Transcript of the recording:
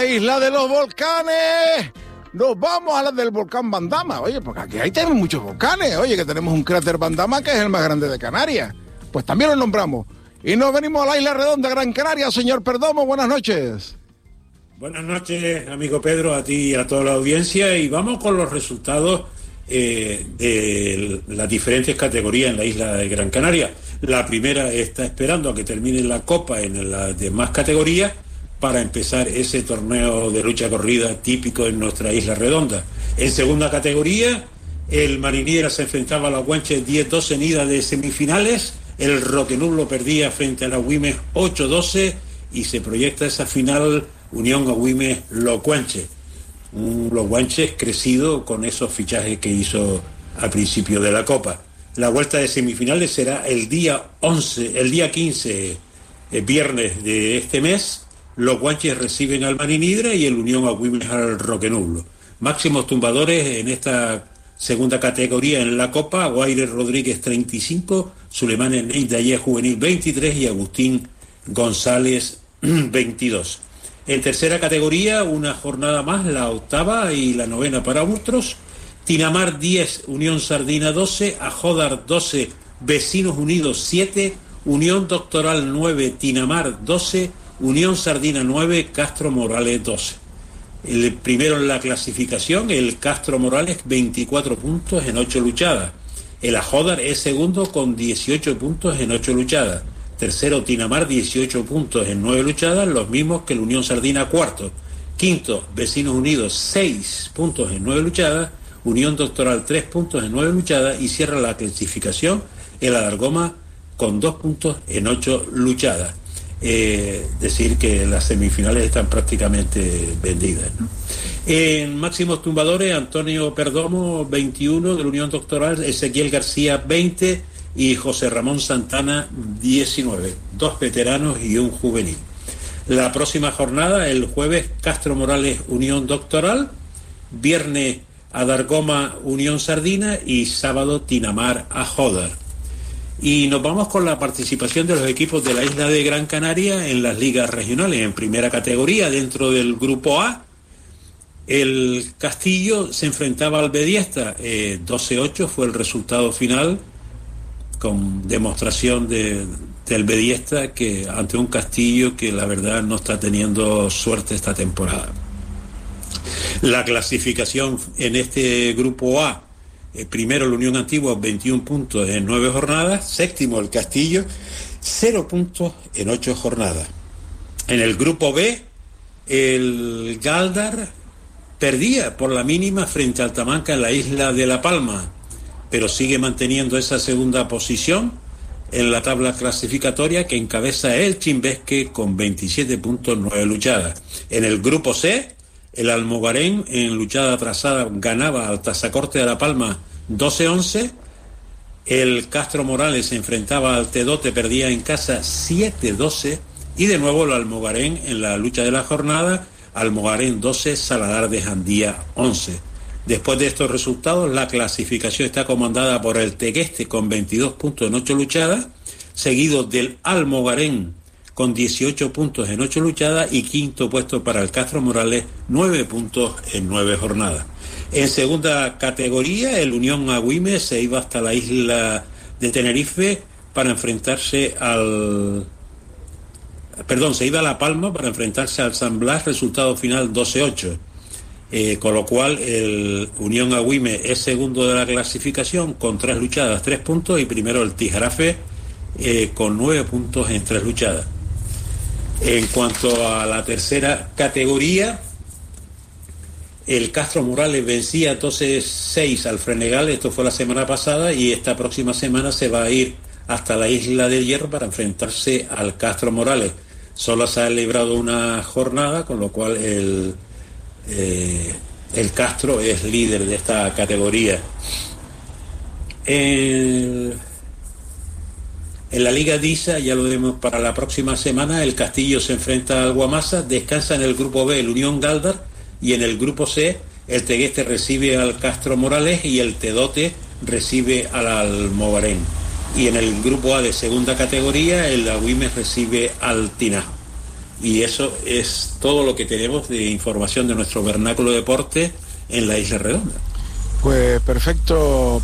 la isla de los volcanes. Nos vamos a la del volcán Bandama. Oye, porque aquí hay tenemos muchos volcanes. Oye, que tenemos un cráter Bandama que es el más grande de Canarias. Pues también lo nombramos. Y nos venimos a la isla redonda, Gran Canaria. Señor Perdomo, buenas noches. Buenas noches, amigo Pedro, a ti y a toda la audiencia. Y vamos con los resultados de las diferentes categorías en la isla de Gran Canaria. La primera está esperando a que termine la Copa en las demás categorías para empezar ese torneo de lucha corrida típico en nuestra isla redonda. En segunda categoría, el Mariniera se enfrentaba a la Guanches 10-12 en ida de semifinales, el Roquenublo perdía frente a la Güímez 8-12 y se proyecta esa final Unión Agüimes Los Guanches. Los Guanches crecido con esos fichajes que hizo al principio de la Copa. La vuelta de semifinales será el día 15, viernes de este mes. Los Guanches reciben al Marinidra y el Unión Agüimes al Roquenublo. Máximos tumbadores en esta segunda categoría en la Copa: Guaire Rodríguez 35, Sulemán Neidayé Juvenil 23 y Agustín González 22. En tercera categoría, una jornada más, la octava y la novena para otros. Tinamar 10, Unión Sardina 12, Ajódar 12, Vecinos Unidos 7, Unión Doctoral 9, Tinamar 12, Unión Sardina 9, Castro Morales 12. El primero en la clasificación, el Castro Morales, 24 puntos en 8 luchadas. El Ajódar es segundo con 18 puntos en 8 luchadas. Tercero, Tinamar, 18 puntos en 9 luchadas, los mismos que el Unión Sardina, cuarto. Quinto, Vecinos Unidos, 6 puntos en 9 luchadas. Unión Doctoral, 3 puntos en 9 luchadas. Y cierra la clasificación el Adargoma con 2 puntos en 8 luchadas. Decir que las semifinales están prácticamente vendidas, ¿no? En máximos tumbadores, Antonio Perdomo 21 de la Unión Doctoral, Ezequiel García 20 y José Ramón Santana 19, 2 veteranos y un juvenil. La próxima jornada, el jueves, Castro Morales Unión Doctoral, viernes Adargoma Unión Sardina y sábado Tinamar Ajódar. Y nos vamos con la participación de los equipos de la isla de Gran Canaria en las ligas regionales. En primera categoría, dentro del grupo A, el Castillo se enfrentaba al Bediesta. 12-8 fue el resultado final, con demostración del Bediesta que ante un Castillo que la verdad no está teniendo suerte esta temporada. La clasificación en este grupo A: primero la Unión Antigua, 21 puntos en 9 jornadas. Séptimo el Castillo, 0 puntos en 8 jornadas. En el grupo B, el Galdar perdía por la mínima frente al Tamanca en la isla de La Palma, pero sigue manteniendo esa segunda posición en la tabla clasificatoria que encabeza el Chimbesque con 27 puntos, 9 luchadas. En el grupo C, el Almogarén en luchada atrasada ganaba al Tazacorte de La Palma 12-11. El Castro Morales se enfrentaba al Tedote, perdía en casa 7-12. Y de nuevo el Almogarén en la lucha de la jornada, Almogarén 12, Saladar de Jandía 11. Después de estos resultados, la clasificación está comandada por el Tegueste con 22 puntos en 8 luchadas, seguido del Almogarén con 18 puntos en 8 luchadas y quinto puesto para el Castro Morales, 9 puntos en 9 jornadas. En segunda categoría, el Unión Agüimes se iba hasta la isla de Tenerife para enfrentarse se iba a La Palma para enfrentarse al San Blas, resultado final 12-8. Con lo cual el Unión Agüimes es segundo de la clasificación con 3 luchadas, 3 puntos, y primero el Tijarafe con 9 puntos en 3 luchadas. En cuanto a la tercera categoría, el Castro Morales vencía 12-6 al Frenegal, esto fue la semana pasada, y esta próxima semana se va a ir hasta la Isla del Hierro para enfrentarse al Castro Morales. Solo se ha librado una jornada, con lo cual el Castro es líder de esta categoría. En la Liga DISA, ya lo vemos para la próxima semana, el Castillo se enfrenta al Guamasa, descansa en el grupo B el Unión Galdar, y en el grupo C el Tegueste recibe al Castro Morales y el Tedote recibe al Almogarén. Y en el grupo A de segunda categoría el Agüimes recibe al Tinajo. Y eso es todo lo que tenemos de información de nuestro vernáculo deporte en la Isla Redonda. Pues perfecto.